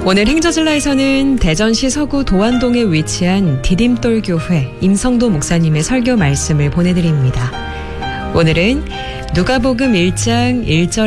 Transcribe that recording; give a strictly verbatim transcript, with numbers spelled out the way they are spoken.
오늘 행저즐라에서는 대전시 서구 도안동에 위치한 디딤돌교회 임성도 목사님의 설교 말씀을 보내드립니다. 오늘은 누가복음 일 장 일 절